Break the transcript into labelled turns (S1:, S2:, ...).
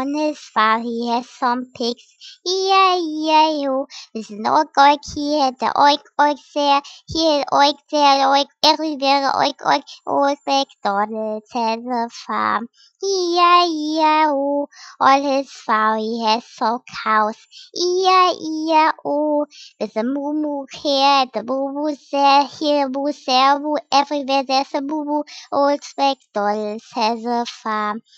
S1: on his farm he has some pigs. E-I-E-I-O. There's an oink here, the oink there, here oink there, oink everywhere, oink. Old MacDonald has a farm. E-I-E-I-O. On his farm he has some cows. E-I-E-I-O. There's a moo here, the moo there, here moo there, moo everywhere. There's a moo. Old MacDonald has a farm.